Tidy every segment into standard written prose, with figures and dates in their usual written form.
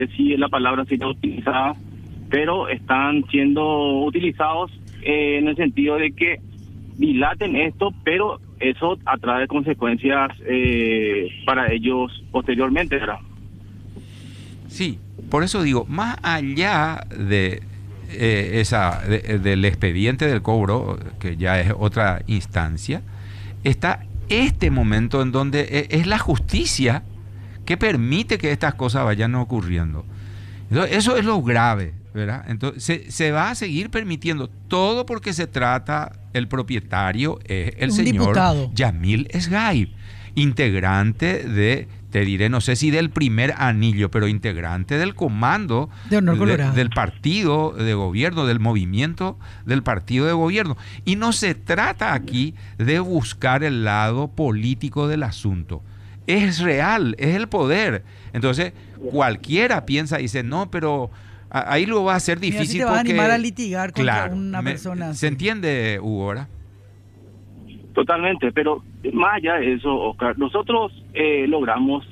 si la palabra sería utilizada, pero están siendo utilizados en el sentido de que dilaten esto, pero eso atrae consecuencias para ellos posteriormente, ¿verdad? Sí, por eso digo, más allá de del expediente del cobro, que ya es otra instancia, está este momento en donde es la justicia que permite que estas cosas vayan ocurriendo. Entonces, eso es lo grave, ¿verdad? Entonces, se va a seguir permitiendo todo porque se trata, el propietario es el señor diputado Yamil Sgaib, integrante de, te diré, no sé si del primer anillo, pero integrante del comando de Honor Colorado, del partido de gobierno, del movimiento del partido de gobierno. Y no se trata aquí de buscar el lado político del asunto. Es real, es el poder. Entonces, cualquiera piensa y dice, no, pero ahí lo va a hacer difícil. Si te vas a animar a litigar contra una persona. ¿Se entiende, Hugo, ahora? Totalmente, pero más allá de eso, Oscar, nosotros logramos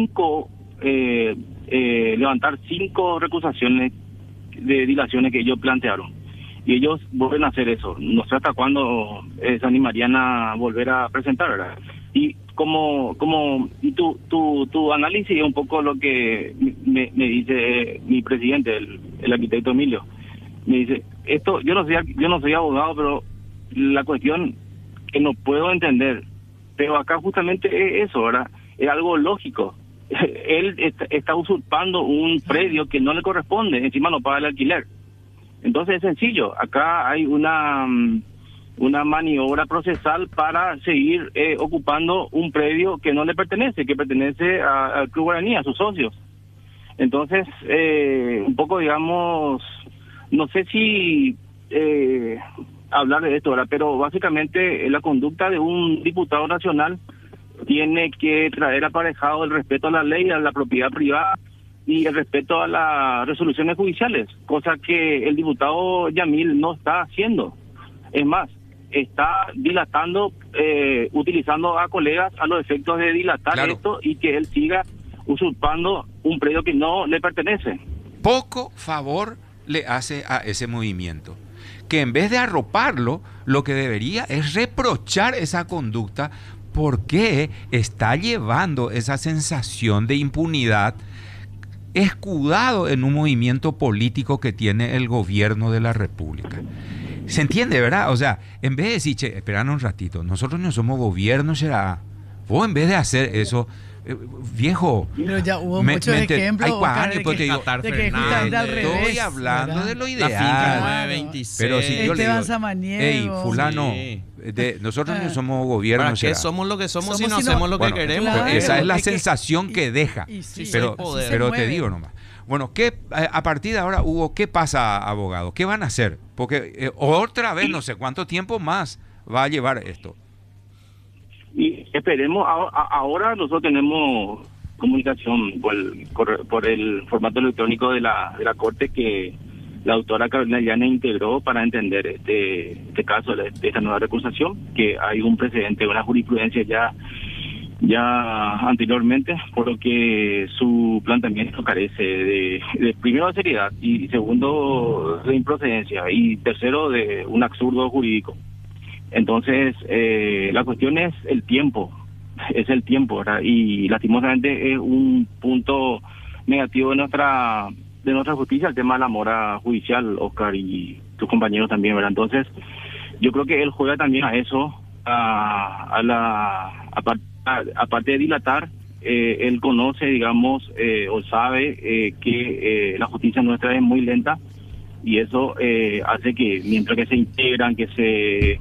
levantar 5 recusaciones de dilaciones que ellos plantearon. Y ellos vuelven a hacer eso. No sé hasta cuándo se animarían a volver a presentar, ¿verdad? Y y tu análisis es un poco lo que me dice mi presidente, el arquitecto Emilio. Me dice, esto, yo no soy abogado, pero la cuestión que no puedo entender, pero acá justamente es eso, ¿verdad? Es algo lógico. Él está usurpando un predio que no le corresponde, encima no paga el alquiler. Entonces es sencillo, acá hay una maniobra procesal para seguir ocupando un predio que no le pertenece, que pertenece al Club Guaraní, a sus socios. Entonces, un poco, digamos, no sé si hablar de esto, ¿verdad? Pero básicamente la conducta de un diputado nacional tiene que traer aparejado el respeto a la ley, a la propiedad privada y el respeto a las resoluciones judiciales, cosa que el diputado Yamil no está haciendo. Es más, está dilatando, utilizando a colegas a los efectos de dilatar esto y que él siga usurpando un predio que no le pertenece. Poco favor le hace a ese movimiento, que en vez de arroparlo, lo que debería es reprochar esa conducta porque está llevando esa sensación de impunidad escudado en un movimiento político que tiene el gobierno de la República. ¿Se entiende, verdad? O sea, en vez de decir, che, esperan un ratito, nosotros no somos gobierno, será. Vos en vez de hacer eso, viejo. Pero ya hubo muchos ejemplos. Hay cuáles, porque digo, estoy hablando, ¿verdad?, de lo ideal. La finca 926. Pero si yo le digo, hey, fulano, nosotros no somos gobierno. ¿Para qué somos lo que somos si no hacemos lo que queremos? Claro, esa es la sensación que deja. Sí, pero te digo nomás. Bueno, a partir de ahora, Hugo, ¿qué pasa, abogado? ¿Qué van a hacer? Porque otra vez, no sé cuánto tiempo más va a llevar esto. Y esperemos, ahora nosotros tenemos comunicación por el formato electrónico de la Corte que la doctora Carolina Llanes integró para entender este caso, de esta nueva recusación, que hay un precedente, una jurisprudencia ya anteriormente, por lo que su planteamiento carece de primero de seriedad y segundo de improcedencia y tercero de un absurdo jurídico. Entonces, la cuestión es el tiempo, ¿verdad? Y lastimosamente es un punto negativo de nuestra justicia, el tema de la mora judicial, Oscar, y tus compañeros también, ¿verdad? Entonces, yo creo que él juega también a eso, aparte de dilatar, él conoce, digamos, o sabe que la justicia nuestra es muy lenta y eso hace que mientras que se integran, que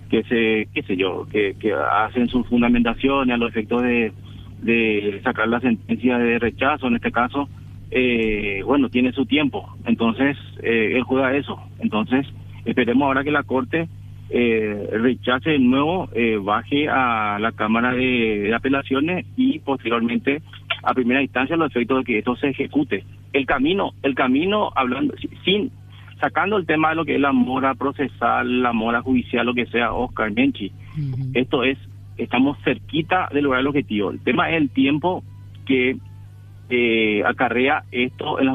hacen sus fundamentaciones a los efectos de sacar la sentencia de rechazo, en este caso, bueno, tiene su tiempo. Entonces, él juega eso. Entonces, esperemos ahora que la Corte rechace de nuevo, baje a la Cámara de Apelaciones y posteriormente a primera instancia los efectos de que esto se ejecute. El camino hablando sacando el tema de lo que es la mora procesal, la mora judicial, lo que sea, Oscar Menchi, estamos cerquita de lograr el objetivo. El tema es el tiempo que acarrea esto en